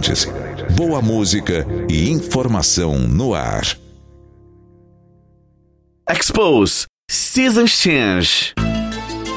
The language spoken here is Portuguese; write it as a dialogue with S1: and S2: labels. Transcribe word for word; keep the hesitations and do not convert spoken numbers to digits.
S1: diferentes. Boa música e informação no ar.
S2: Expose Seasons Change.